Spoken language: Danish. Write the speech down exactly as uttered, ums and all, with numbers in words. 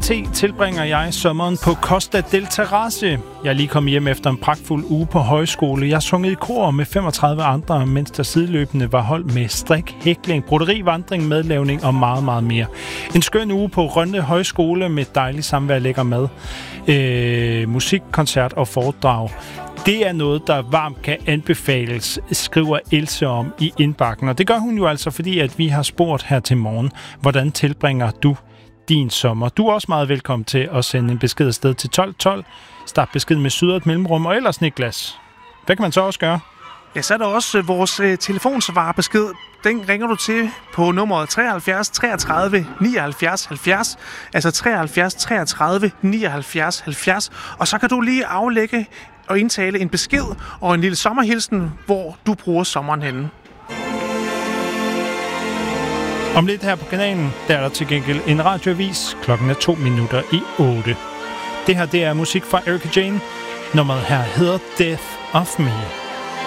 T tilbringer jeg sommeren på Costa del Terrace. Jeg er lige kommet hjem efter en pragtfuld uge på højskole. Jeg har sunget i kor med femogtredive andre, mens der sideløbende var hold med strik, hækling, broderi, vandring, madlavning og meget, meget mere. En skøn uge på Rønne Højskole med dejlig samvær, lækker mad, øh, musik, koncert og foredrag. Det er noget, der varmt kan anbefales, skriver Else om i indbakken. Og det gør hun jo altså, fordi at vi har spurgt her til morgen, hvordan tilbringer du din sommer? Du er også meget velkommen til at sende en besked afsted til tolv tolv. Start besked med syd og et mellemrum, og ellers Niklas. Hvad kan man så også gøre? Ja, så er der også vores øh, telefonsvarbesked. Den ringer du til på nummeret treoghalvfjerds treogtredive nioghalvfjerds halvfjerds, altså treoghalvfjerds treogtredive nioghalvfjerds halvfjerds, og så kan du lige aflægge og indtale en besked og en lille sommerhilsen, hvor du bruger sommeren henne. Om lidt her på kanalen, der er der til gengæld en radioavis. Klokken er to minutter i otte. Det her, det er musik fra Erika Jane. Nummeret her hedder Death of Me.